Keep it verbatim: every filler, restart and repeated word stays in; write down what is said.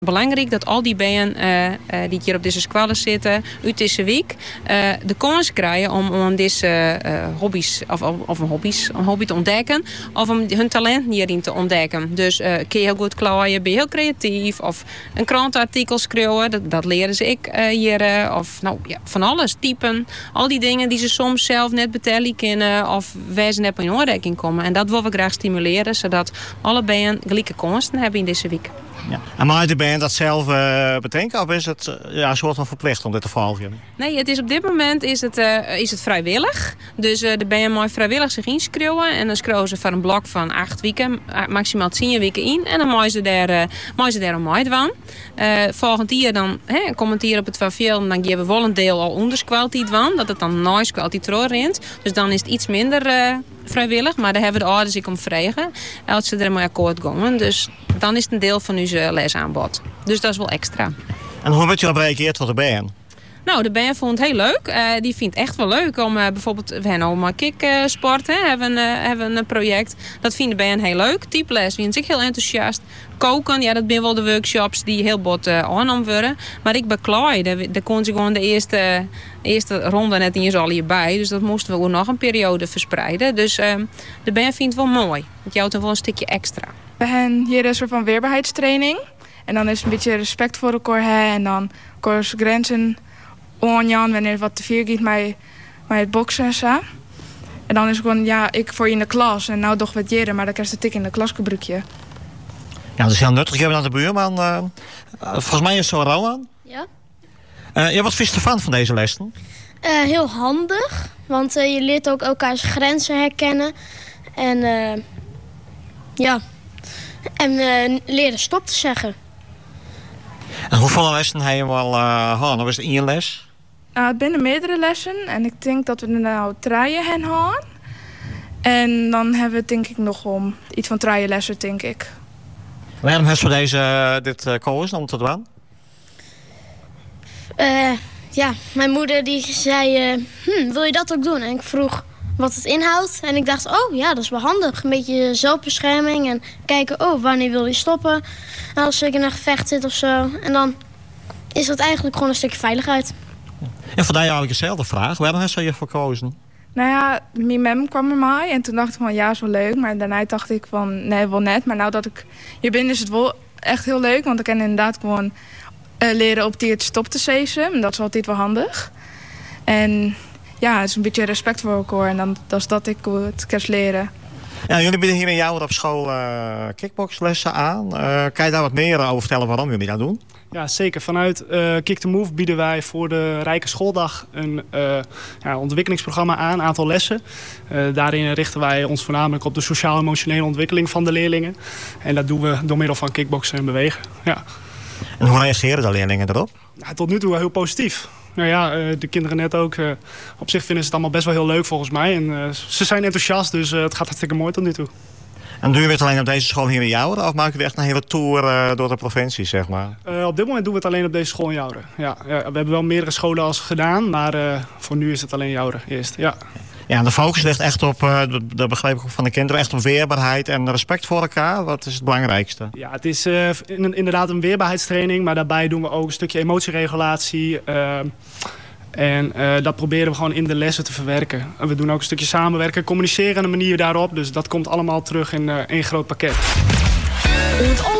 Belangrijk dat al die bijen uh, uh, die hier op deze squallen zitten, uit deze week, uh, de kans krijgen om, om deze uh, hobby's, of, of, of een hobby's, een hobby te ontdekken, of om hun talent hierin te ontdekken. Dus uh, kun je heel goed klaaien, ben je heel creatief, of een krantenartikel schreeuwen, dat, dat leren ze ik uh, hier, uh, of nou ja, van alles, typen, al die dingen die ze soms zelf net betellen kunnen, of wij ze net in aanraking komen. En dat willen we graag stimuleren, zodat alle bijen gelijke kansen hebben in deze week. Ja. En mag de band dat zelf uh, bedenken of is het uh, ja, een soort van verplicht om dit te volgen? Nee, het is op dit moment is het, uh, is het vrijwillig. Dus uh, de band mag vrijwillig zich inschrijven. En dan schrijven ze voor een blok van acht weken, maximaal tien weken in. En dan mogen ze daar, uh, mogen ze daar een maand van. Uh, volgend jaar dan hè, commenteren op het verveel. Dan geven we wel een deel al onderskwaliteit van. Dat het dan nice kwaliteit rent. Dus dan is het iets minder uh, vrijwillig. Maar daar hebben we de ouders ik om vragen. Als ze er maar akkoord gaan. Dus dan is het een deel van onze lesaanbod. Dus dat is wel extra. En hoe werd je op gereageerd voor de band? Nou, de band vond het heel leuk. Uh, die vindt echt wel leuk om uh, bijvoorbeeld... We hebben ook maar kicksport, hè, hebben, uh, hebben een project. Dat vindt de band heel leuk. Typles vindt zich heel enthousiast. Koken, ja, dat zijn wel de workshops die heel bot uh, aangenomen worden. Maar ik beklaai, daar, daar kon ze gewoon de eerste, eerste ronde net niet eens al hierbij. Dus dat moesten we ook nog een periode verspreiden. Dus uh, de band vindt het wel mooi. Het jouwt er wel een stukje extra. We hebben hier een soort van weerbaarheidstraining. En dan is het een beetje respect voor elkaar hebben. En dan elkaar grenzen aangaan wanneer wat te veel gaat met, met het boksen en zo. En dan is het gewoon, ja, ik voor je in de klas. En nou toch wat jaren, maar dan krijg je tik in de klas gebruikje. Ja, dat is heel nuttig. Je hebt aan de buurman. Uh, volgens mij is het zo Rowan. Ja. Uh, ja, wat vind je ervan van deze lessen? Uh, heel handig, want uh, je leert ook elkaars grenzen herkennen. En uh, ja, en uh, leren stop te zeggen. En hoeveel lessen heb je wel uh, gehad? Of is het één les? Uh, het zijn meerdere lessen en ik denk dat we er nou draaien hen gaan. En dan hebben we het denk ik nog om iets van draaien lessen, denk ik. Waarom heb je deze, uh, dit uh, gekozen om te doen? Uh, ja, mijn moeder die zei, uh, hm, wil je dat ook doen? En ik vroeg wat het inhoudt. En ik dacht, oh ja, dat is wel handig. Een beetje zelfbescherming en kijken, oh, wanneer wil je stoppen? En als ik in een gevecht zit of zo. En dan is dat eigenlijk gewoon een stukje veiligheid. En voor jou eigenlijk dezelfde vraag. Waarom heb je je gekozen? Nou ja, mijn mem kwam er mij en toen dacht ik van ja, is wel leuk. Maar daarna dacht ik van nee, wel net. Maar nou dat ik hier ben is het wel echt heel leuk. Want ik kan inderdaad gewoon uh, leren op die het stop te zezen. En dat is altijd wel handig. En ja, het is een beetje respect voor elkaar. En dan dat is dat ik het kan leren. Ja, jullie bieden hier in Jouwer op school uh, kickboxlessen aan. Uh, kan je daar wat meer over vertellen waarom jullie dat doen? Ja, zeker. Vanuit uh, Kick the Move bieden wij voor de Rijke Schooldag een uh, ja, ontwikkelingsprogramma aan, een aantal lessen. Uh, daarin richten wij ons voornamelijk op de sociaal-emotionele ontwikkeling van de leerlingen. En dat doen we door middel van kickboksen en bewegen. Ja. En hoe reageren de leerlingen erop? Ja, tot nu toe heel positief. Nou ja, de kinderen net ook. Uh, op zich vinden ze het allemaal best wel heel leuk volgens mij. En uh, ze zijn enthousiast, dus uh, het gaat hartstikke mooi tot nu toe. En doen jullie het alleen op deze school hier in Jouweren? Of maken we echt een hele tour uh, door de provincie, zeg maar? Uh, op dit moment doen we het alleen op deze school in Jouweren. Ja, ja, we hebben wel meerdere scholen als gedaan, maar uh, voor nu is het alleen Jouweren eerst. Ja. Ja, en de focus ligt echt op, uh, dat begreep ik van de kinderen, echt op weerbaarheid en respect voor elkaar. Wat is het belangrijkste? Ja, het is uh, inderdaad een weerbaarheidstraining, maar daarbij doen we ook een stukje emotieregulatie. Uh, En uh, dat proberen we gewoon in de lessen te verwerken. En we doen ook een stukje samenwerken, communiceren en een manier daarop. Dus dat komt allemaal terug in uh, één groot pakket.